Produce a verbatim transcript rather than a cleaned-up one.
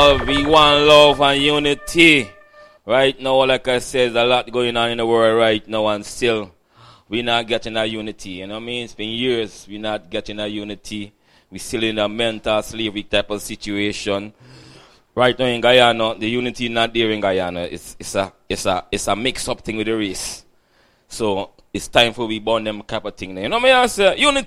love. We want love and unity. Right now, like I said, there's a lot going on in the world right now, and still we're not getting a unity. You know what I mean? It's been years we're not getting a unity. We're still in a mental slavery type of situation. Right now in Guyana, the unity not there in Guyana. It's, it's a it's a it's a mix up thing with the race. So it's time for we burn them type of thing. You know what I mean? I say unity.